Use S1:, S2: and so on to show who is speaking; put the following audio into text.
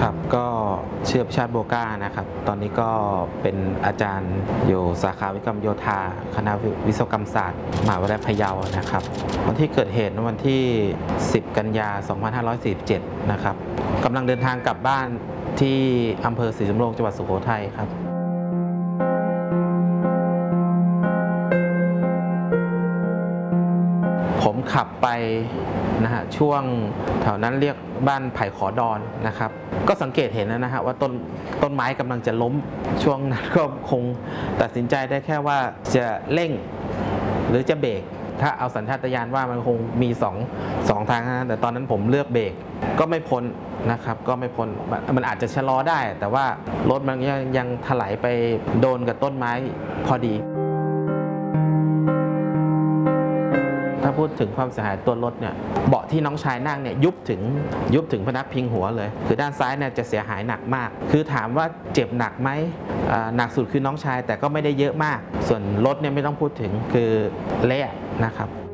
S1: ครับก็ชื่อพิชาติโบก้านะครับตอนนี้ก็เป็นอาจารย์อยู่สาขาวิศวกรรมโยธาคณะวิศวกรรมศาสตร์มหาวิทยาลัยพะเยานะครับวันที่เกิดเหตุวันที่ 10 กันยา 2547 นะครับกำลังเดินทางกลับบ้านที่อำเภอศรีสำโรงจังหวัดสุโขทัยครับผมขับไปนะฮะช่วงแถวนั้นเรียกบ้านไผ่ขอดอนนะครับก็สังเกตเห็นนะฮะว่าต้นไม้กำลังจะล้มช่วงนั้นก็คงตัดสินใจได้แค่ว่าจะเร่งหรือจะเบรกถ้าเอาสัญชาตญาณว่ามันคงมีสองทางนะแต่ตอนนั้นผมเลือกเบรกก็ไม่พ้นนะครับก็ไม่พ้นมันอาจจะชะลอได้แต่ว่ารถมันยังถลายไปโดนกับต้นไม้พอดีถ้าพูดถึงความเสียหายตัวรถเนี่ยเบาะที่น้องชายนั่งเนี่ยยุบถึงพนักพิงหัวเลยคือด้านซ้ายเนี่ยจะเสียหายหนักมากคือถามว่าเจ็บหนักไหมหนักสุดคือน้องชายแต่ก็ไม่ได้เยอะมากส่วนรถเนี่ยไม่ต้องพูดถึงคือเละนะครับ